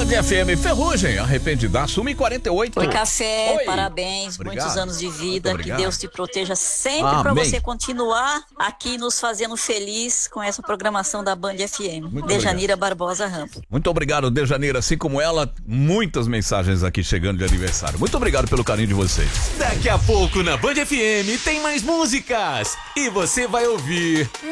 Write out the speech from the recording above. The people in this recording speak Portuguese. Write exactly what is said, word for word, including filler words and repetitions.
Band F M Ferrugem, arrependidaço, uma e quarenta e oito. Oi, Café, Oi. Parabéns, Obrigado. muitos anos de vida, que Deus te proteja sempre Amém. para você continuar aqui nos fazendo feliz com essa programação da Band F M. Muito Dejanira Barbosa Ramos. Muito obrigado, Dejanira, assim como ela, muitas mensagens aqui chegando de aniversário. Muito obrigado pelo carinho de vocês. Daqui a pouco na Band F M tem mais músicas e você vai ouvir